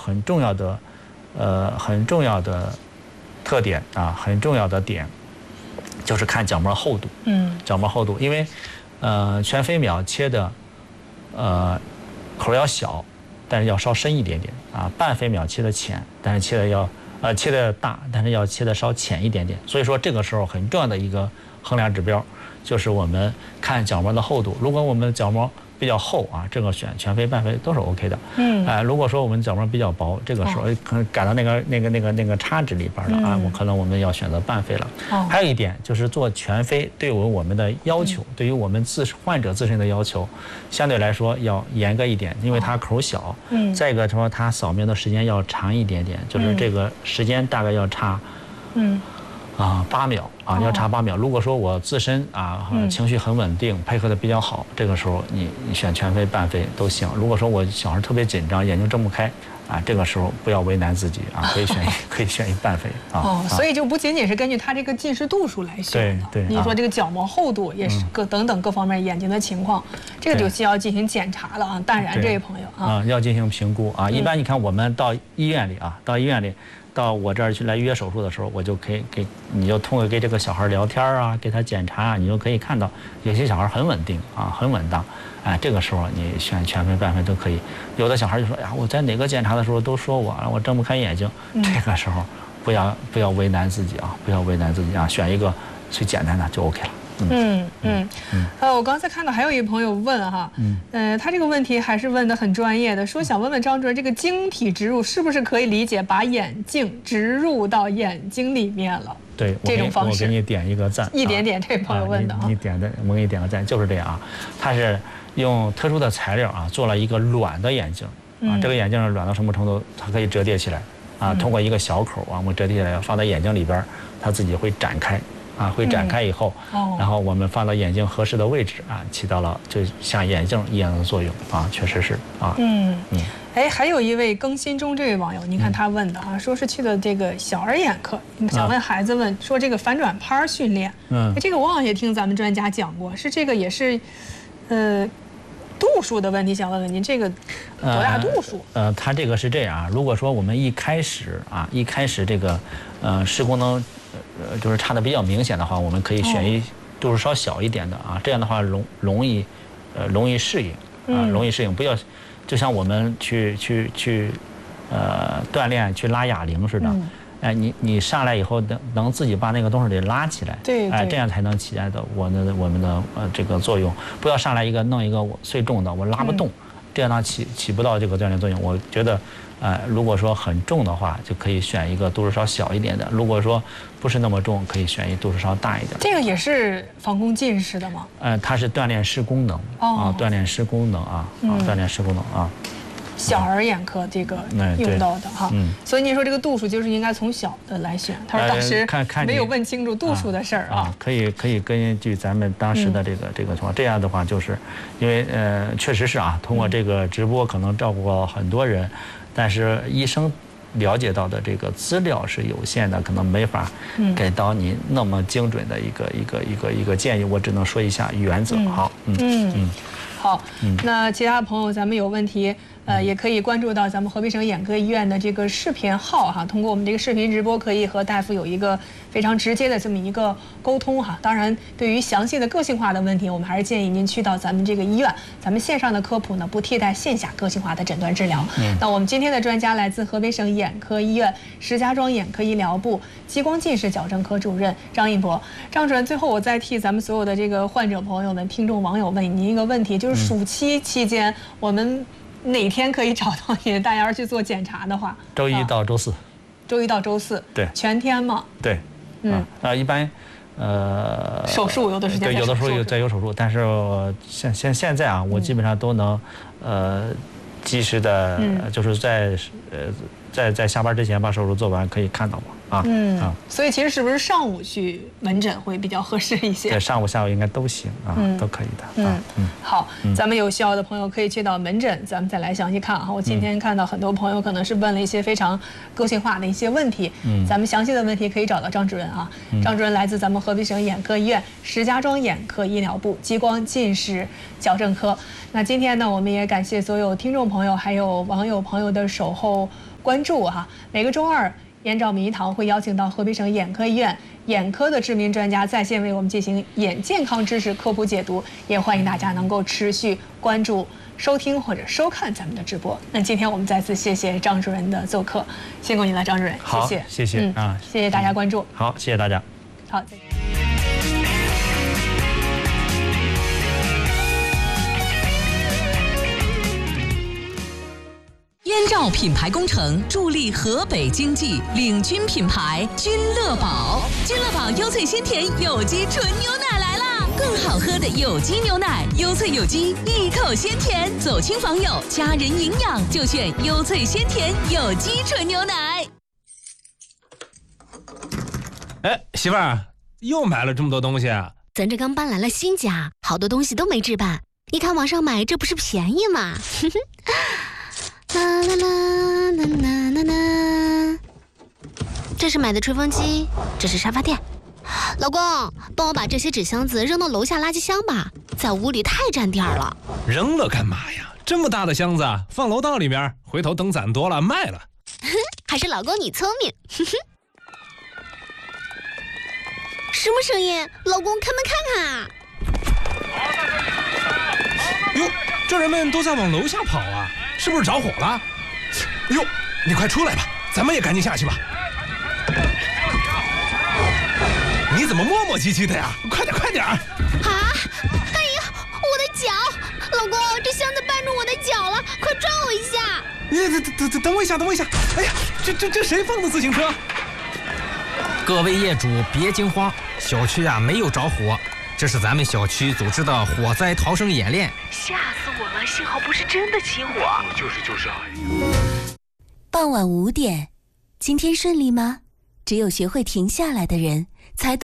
很重要的特点啊，很重要的点，就是看角膜厚度。角膜厚度，因为全飞秒切的口要小，但是要稍深一点点啊。半飞秒切的浅，但是切的大，但是要切的稍浅一点点。所以说这个时候很重要的一个衡量指标，就是我们看角膜的厚度。如果我们角膜比较厚啊，这个选全飞半飞都是 OK 的。如果说我们角膜比较薄，这个时候可能赶到那个差值里边了啊，可能我们要选择半飞了。还有一点就是做全飞对我们的要求，对于我们患者自身的要求，相对来说要严格一点，因为它口小。再一个说它扫描的时间要长一点点，就是这个时间大概要差8秒啊，要差8秒。如果说我自身情绪很稳定，配合的比较好，这个时候你选全飞半飞都行。如果说我小孩特别紧张，眼睛睁不开啊，这个时候不要为难自己啊，可以选一半飞啊。 所以就不仅仅是根据他这个近视度数来选的， 对。 你说这个角膜厚度也是等等各方面眼睛的情况，这个就需要进行检查了啊。淡然这位朋友要进行评估啊。一般你看我们到医院里到我这儿去来约手术的时候，我就可以你就通过跟这个小孩聊天啊，给他检查啊，你就可以看到有些小孩很稳定啊，很稳当，这个时候你选全飞半飞都可以。有的小孩就说呀，我在哪个检查的时候都说我睁不开眼睛，这个时候不要为难自己啊，不要为难自己啊，选一个最简单的就 OK 了。 我刚才看到还有一朋友问哈，他这个问题还是问的很专业的，说想问问张主任，这个晶体植入是不是可以理解把眼镜植入到眼睛里面了？ 对， 这种方式我给你点一个赞。 一点点，这朋友问的啊， 我给你点个赞，就是这样啊。他是用特殊的材料啊，做了一个软的眼镜啊，这个眼镜软到什么程度？它可以折叠起来啊，通过一个小口啊，我们折叠起来放在眼睛里边，它自己会展开。会展开以后，然后我们放到眼睛合适的位置啊，起到了就像眼镜一样的作用啊，确实是啊。 还有一位更新中这位网友，您看他问的啊，说是去的这个小儿眼科，想问孩子们说这个反转拍训练，这个我好像也听咱们专家讲过，是这个也是，度数的问题，想问问您这个多大度数？ 它这个是这样啊，如果说我们一开始这个视功能就是差的比较明显的话，我们可以选一度数稍小一点的啊，这样的话容易适应啊，容易适应。不要就像我们去锻炼去拉哑铃似的，你上来以后能自己把那个东西给拉起来， 对， 这样才能起来的我们的这个作用。不要上来弄一个最重的我拉不动，这样它起不到这个锻炼作用。我觉得。如果说很重的话，就可以选一个度数稍小一点的；如果说不是那么重，可以选一度数稍大一点。 这个也是防控近视的吗？ 它是锻炼视功能锻炼视功能锻炼视功能啊。 小儿眼科这个用到的哈，所以您说这个度数就是应该从小的来选。他说当时没有问清楚度数的事儿啊。 可以根据咱们当时的这个情况，这样的话就是因为确实是啊，通过这个直播可能照顾了很多人。但是医生了解到的这个资料是有限的，可能没法给到你那么精准的一个建议，我只能说一下原则。好， 好，那其他朋友咱们有问题，也可以关注到咱们河北省眼科医院的这个视频号哈，通过我们这个视频直播可以和大夫有一个非常直接的这么一个沟通哈。当然，对于详细的个性化的问题，我们还是建议您去到咱们这个医院，咱们线上的科普呢不替代线下个性化的诊断治疗。那我们今天的专家来自河北省眼科医院石家庄眼科医疗部激光近视矫正科主任张应博。张主任，最后我再替咱们所有的这个患者朋友们、听众网友问您一个问题，就是暑期期间我们哪天可以找到您？大家要去做检查的话， 周一到周四。 周一到周四， 对， 全天吗？ 对，一般， 手术有的时间有的时候有手术，但是现在啊，我基本上都能及时的，就是在下班之前把手术做完，可以看到我。 所以其实是不是上午去门诊会比较合适一些？ 对，上午下午应该都行啊，都可以的。 好，咱们有需要的朋友可以去到门诊，咱们再来详细看哈。我今天看到很多朋友可能是问了一些非常个性化的一些问题，咱们详细的问题可以找到张主任啊。张主任来自咱们河北省眼科医院石家庄眼科医疗部激光近视矫正科。那今天呢，我们也感谢所有听众朋友还有网友朋友的守候。 关注哈。每个周二，燕赵名医堂会邀请到河北省眼科医院眼科的知名专家在线为我们进行眼健康知识科普解读，也欢迎大家能够持续关注、收听或者收看咱们的直播。那今天我们再次谢谢张主任的做客，辛苦你了，张主任， 好，谢谢啊， 谢谢大家关注。 好，谢谢大家。 好，再见。 燕赵品牌工程助力河北经济，领军品牌君乐宝。君乐宝优萃鲜甜有机纯牛奶来啦！更好喝的有机牛奶，优萃有机，一口鲜甜，走亲访友，家人营养就选优萃鲜甜有机纯牛奶。 哎，媳妇儿，又买了这么多东西啊？ 咱这刚搬来了新家，好多东西都没置办。你看网上买，这不是便宜吗？啦啦啦啦啦啦啦！这是买的吹风机，这是沙发垫。老公，帮我把这些纸箱子扔到楼下垃圾箱吧，在屋里太占地儿了。 扔了干嘛呀？这么大的箱子放楼道里面，回头等攒多了卖了。 还是老公你聪明。什么声音？老公，开门看看啊！ 哟，这人们都在往楼下跑啊！是不是着火了？哟，你快出来吧，咱们也赶紧下去吧。你怎么磨磨唧唧的呀？快点快点！ 啊！哎呀，我的脚！老公，这箱子绊住我的脚了，快抓我一下！ 等我一下，等我一下！哎呀，这谁放的自行车？ 各位业主别惊慌，小区没有着火，这是咱们小区组织的火灾逃生演练。 吓死我了，幸好不是真的起火。就是啊。 傍晚5点，今天顺利吗？只有学会停下来的人才